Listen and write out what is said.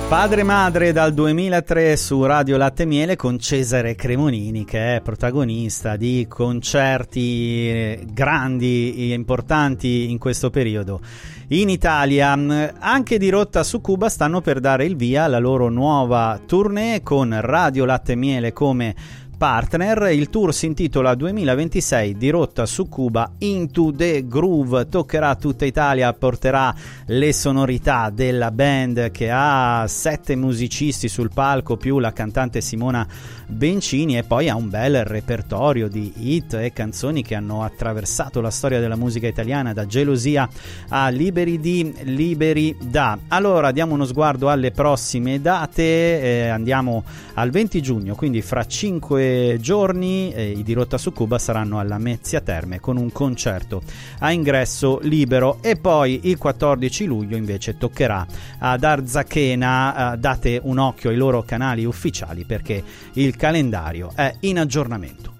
Padre Madre dal 2003 su Radio Latte e Miele con Cesare Cremonini, che è protagonista di concerti grandi e importanti in questo periodo. In Italia, anche di Rotta su Cuba, stanno per dare il via alla loro nuova tournée con Radio Latte e Miele come partner. Il tour si intitola 2026 di Rotta su Cuba Into the Groove, toccherà tutta Italia, porterà le sonorità della band che ha 7 musicisti sul palco più la cantante Simona Bencini, e poi ha un bel repertorio di hit e canzoni che hanno attraversato la storia della musica italiana, da Gelosia a Liberi di, Liberi da. Allora diamo uno sguardo alle prossime date, andiamo al 20 giugno, quindi fra 5 giorni i di Rotta su Cuba saranno alla Mezzia Terme con un concerto a ingresso libero, e poi il 14 luglio invece toccherà ad Arzachena. Date un occhio ai loro canali ufficiali perché il calendario è in aggiornamento.